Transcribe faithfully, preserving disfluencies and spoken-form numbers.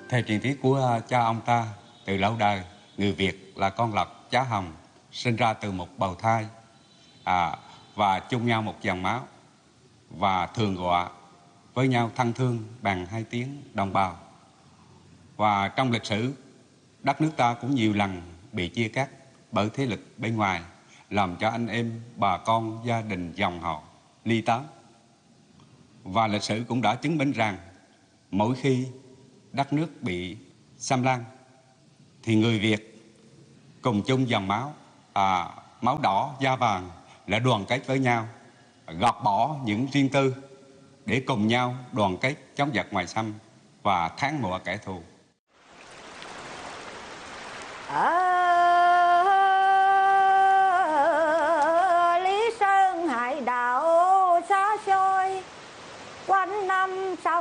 Theo truyền thuyết của cha ông ta, từ lâu đời, người Việt là con lợn chá hồng, sinh ra từ một bào thai à, và chung nhau một dòng máu, và thường gọi với nhau thân thương bằng hai tiếng đồng bào. Và trong lịch sử, đất nước ta cũng nhiều lần bị chia cắt bởi thế lực bên ngoài, làm cho anh em, bà con, gia đình, dòng họ ly tán. Và lịch sử cũng đã chứng minh rằng mỗi khi đất nước bị xâm lăng thì người Việt cùng chung dòng máu, à, máu đỏ da vàng đã đoàn kết với nhau, gạt bỏ những riêng tư để cùng nhau đoàn kết chống giặc ngoại xâm và thắng mùa kẻ thù. Ở Lý Sơn hải đảo xa xôi quanh năm sao